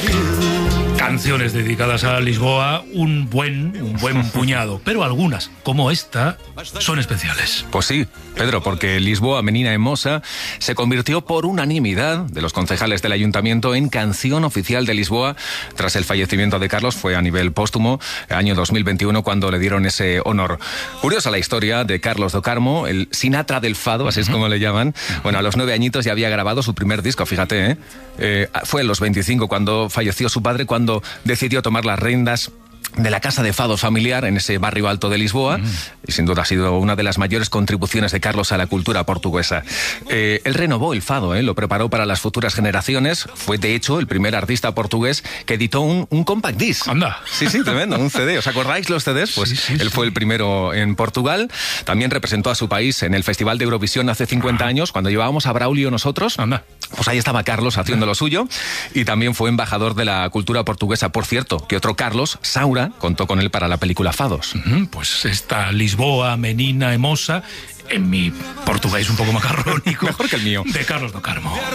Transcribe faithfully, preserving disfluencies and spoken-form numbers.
Canciones dedicadas a Lisboa, un buen, un buen puñado, pero algunas, como esta, son especiales. Pues sí, Pedro, porque Lisboa, Menina e Mosa se convirtió por unanimidad de los concejales del ayuntamiento en canción oficial de Lisboa. Tras el fallecimiento de Carlos, fue a nivel póstumo, año dos mil veintiuno, cuando le dieron ese honor. Curiosa la historia de Carlos do Carmo, el Sinatra del fado, así es como le llaman. Bueno, a los nueve añitos ya había grabado su primer disco, fíjate, ¿eh? Eh, fue a los veinticinco cuando falleció su padre, cuando decidió tomar las riendas de la casa de fado familiar en ese barrio alto de Lisboa, mm. y sin duda ha sido una de las mayores contribuciones de Carlos a la cultura portuguesa. Eh, él renovó el fado, eh, lo preparó para las futuras generaciones, fue de hecho el primer artista portugués que editó un, un compact disc. Anda. Sí, sí, tremendo, un C D. ¿Os acordáis los C Ds? Pues sí, sí, él sí. fue el primero en Portugal. También representó a su país en el Festival de Eurovisión hace cincuenta ah. años, cuando llevábamos a Braulio nosotros. Anda. Pues ahí estaba Carlos haciendo lo suyo, y también fue embajador de la cultura portuguesa. Por cierto, que otro Carlos, Saura, contó con él para la película Fados. Uh-huh, pues esta Lisboa, Menina e Mosa, en mi portugués un poco macarrónico. Mejor que el mío. De Carlos do Carmo.